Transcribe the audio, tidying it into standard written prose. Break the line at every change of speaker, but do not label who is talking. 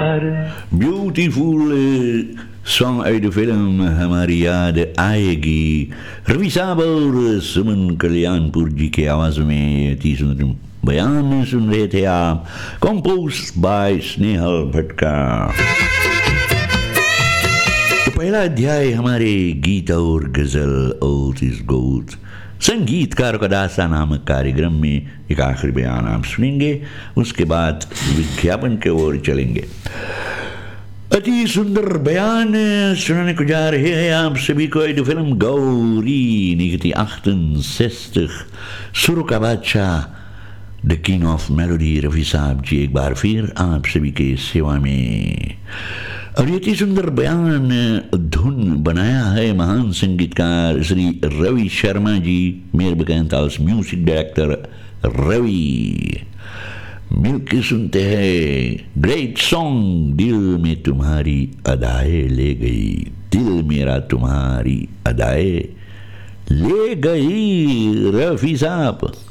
Beautiful song uit de film हमारी याद आएगी, रवि साहब और सुमन कल्याणपुर जी के आवाज में 30 बयान सुन रहे थे आप, कंपोज बाय स्नेहल भटका। तो पहला अध्याय हमारे गीत और गजल ओत इस गोत संगीतकार का दास्तां नामक कार्यक्रम में एक आखिरी बयान आप सुनेंगे, उसके बाद विज्ञापन के ओर चलेंगे। अति सुंदर बयान सुनाने को जा रहे हैं आप सभी को एक फिल्म गौरी 1968 सुरों का बादशाह the king of melody Rafi साहब जी एक बार फिर आप सभी के सेवा में। और ये सुंदर बयान धुन बनाया है महान संगीतकार श्री रवि शर्मा जी, मेरे बकैंताउस म्यूजिक डायरेक्टर रवि। मिलके सुनते हैं ग्रेट सॉन्ग दिल में तुम्हारी अदाएं ले गई, दिल मेरा तुम्हारी अदाएं ले गई, रफी साहब।